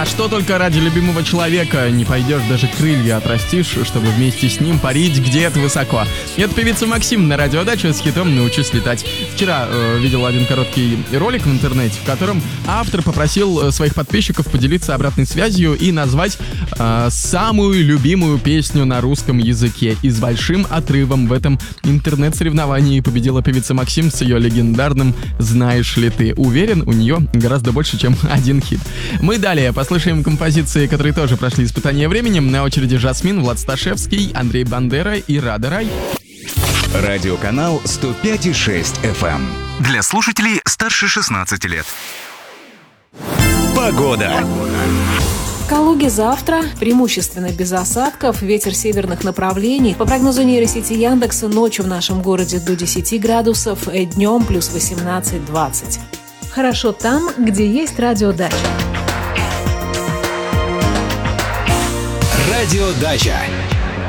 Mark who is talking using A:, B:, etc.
A: На что только ради любимого человека не пойдешь, даже крылья отрастишь, чтобы вместе с ним парить где-то высоко. Это певица Максим на Радио Дача с хитом «Научусь летать». Вчера видел один короткий ролик в интернете, в котором автор попросил своих подписчиков поделиться обратной связью и назвать самую любимую песню на русском языке. И с большим отрывом в этом интернет-соревновании победила певица Максим с ее легендарным «Знаешь ли ты?». Уверен, у нее гораздо больше, чем один хит. Мы далее послушаем композиции, которые тоже прошли испытание временем. На очереди Жасмин, Влад Сташевский, Андрей Бандера и Рада Рай.
B: Радиоканал 105,6 FM. Для слушателей старше 16 лет. Погода.
C: В Калуге завтра преимущественно без осадков, ветер северных направлений. По прогнозу нейросети Яндекса, ночью в нашем городе до 10 градусов, днем плюс 18-20. Хорошо там, где есть радиодача.
B: Радиодача.